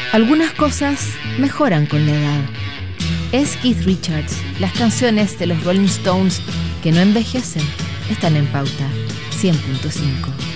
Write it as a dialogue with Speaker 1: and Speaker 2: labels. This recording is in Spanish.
Speaker 1: Algunas cosas mejoran con la edad. Es Keith Richards. Las canciones de los Rolling Stones que no envejecen están en Pauta 100.5.